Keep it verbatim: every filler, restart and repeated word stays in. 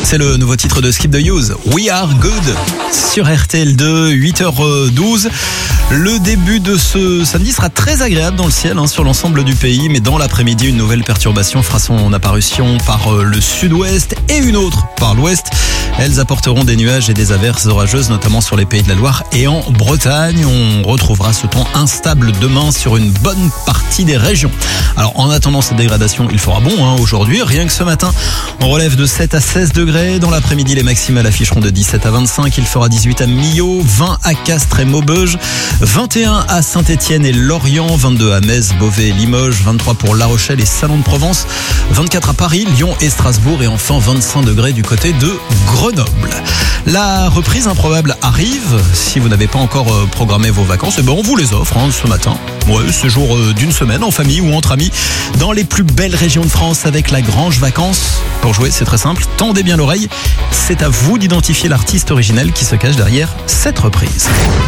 C'est le nouveau titre de Skip the Use, We Are Good, sur R T L deux, huit heures douze. Le début de ce samedi sera très agréable dans le ciel hein, sur l'ensemble du pays, mais dans l'après-midi, une nouvelle perturbation fera son apparition par le sud-ouest et une autre par l'ouest. Elles apporteront des nuages et des averses orageuses, notamment sur les Pays de la Loire et en Bretagne. On retrouvera ce temps instable demain sur une bonne partie des régions. Alors en attendant cette dégradation, il fera bon hein, aujourd'hui. Rien que ce matin, on relève de sept à seize degrés. Dans l'après-midi, les maximales afficheront de dix-sept à vingt-cinq. Il fera dix-huit à Millau, vingt à Castres et Maubeuge, vingt et un à Saint-Étienne et Lorient, vingt-deux à Metz, Beauvais et Limoges, vingt-trois pour La Rochelle et Salon de Provence, vingt-quatre à Paris, Lyon et Strasbourg et enfin vingt-cinq degrés du côté de Grenoble. La reprise improbable arrive. Si vous n'avez pas encore programmé vos vacances, eh ben on vous les offre hein, ce matin. Ouais, ce jour d'une semaine en famille ou entre amis dans les plus belles régions de France avec la Grange Vacances. Pour jouer, c'est très simple. Tendez bien l'oreille. C'est à vous d'identifier l'artiste originel qui se cache derrière cette reprise.